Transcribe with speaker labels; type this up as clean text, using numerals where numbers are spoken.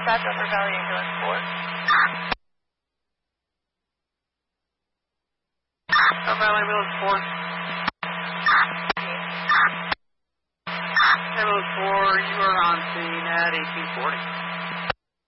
Speaker 1: Dispatch Upper Valley Ambulance 4.
Speaker 2: Upper Valley Ambulance 4. Ambulance 4, you are on scene at 1840.